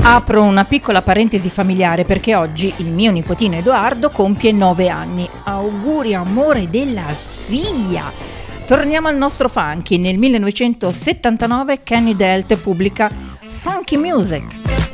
Apro una piccola parentesi familiare perché oggi il mio nipotino Edoardo compie 9 anni. Auguri amore della figlia! Torniamo al nostro funky. Nel 1979 Kenny Delt pubblica Funky Music.